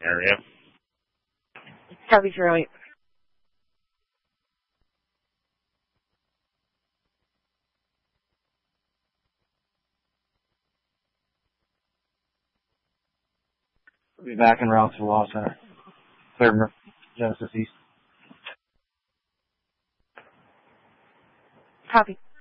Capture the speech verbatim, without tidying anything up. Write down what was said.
area. Copy zero eight. We'll be back en route to Law Center. Third Genesis East. Copy.